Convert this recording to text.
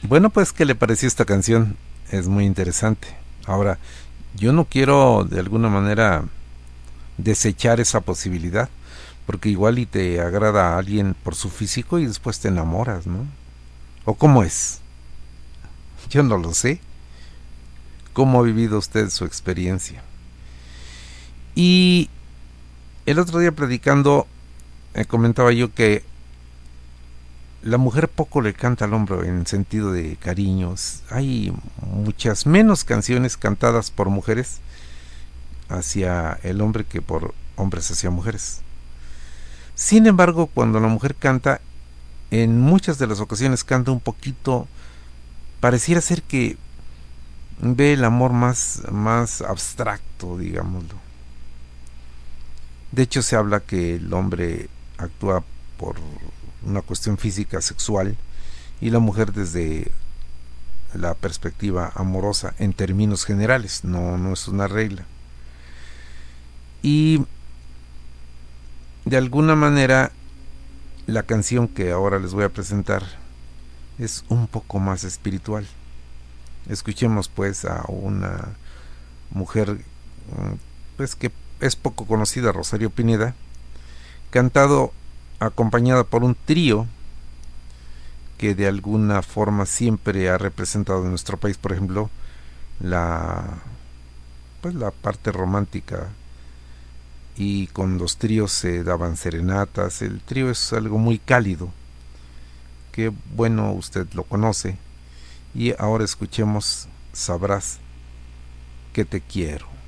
Bueno, pues, ¿qué le pareció esta canción? Es muy interesante. Ahora, yo no quiero de alguna manera desechar esa posibilidad, porque igual y te agrada a alguien por su físico y después te enamoras, ¿no? ¿O cómo es? Yo no lo sé. ¿Cómo ha vivido usted su experiencia? Y el otro día predicando, comentaba yo que la mujer poco le canta al hombre en sentido de cariños. Hay muchas menos canciones cantadas por mujeres hacia el hombre que por hombres hacia mujeres. Sin embargo, cuando la mujer canta, en muchas de las ocasiones canta un poquito, pareciera ser que ve el amor más abstracto, digámoslo. De hecho, se habla que el hombre actúa por una cuestión física, sexual, y la mujer desde la perspectiva amorosa en términos generales, no es una regla. Y de alguna manera la canción que ahora les voy a presentar es un poco más espiritual. Escuchemos pues a una mujer pues que es poco conocida, Rosario Pineda, cantado acompañada por un trío que de alguna forma siempre ha representado en nuestro país, por ejemplo, la pues la parte romántica, y con los tríos se daban serenatas. El trío es algo muy cálido, que bueno, usted lo conoce. Y ahora escuchemos Sabrás que te quiero.